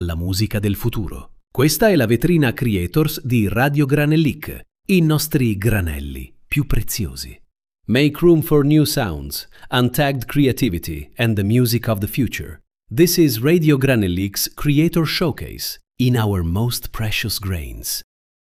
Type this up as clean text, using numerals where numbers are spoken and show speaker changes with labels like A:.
A: alla musica del futuro. Questa è la vetrina Creators di Radio Granellic, i nostri granelli più preziosi. Make room for new sounds, untagged creativity and the music of the future. This is Radio Granellic's Creator Showcase in our most precious grains.